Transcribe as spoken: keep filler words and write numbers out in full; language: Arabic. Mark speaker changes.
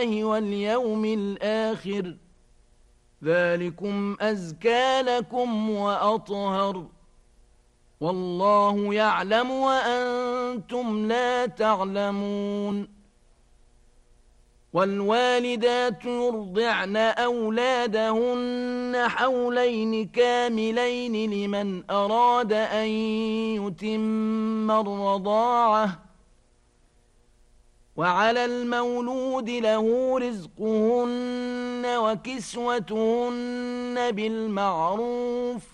Speaker 1: بالله واليوم الآخر ذلكم أزكى لكم وأطهر والله يعلم وأنتم لا تعلمون والوالدات يرضعن أولادهن حولين كاملين لمن أراد أن يتم الرضاعة وعلى المولود له رزقهن وكسوتهن بالمعروف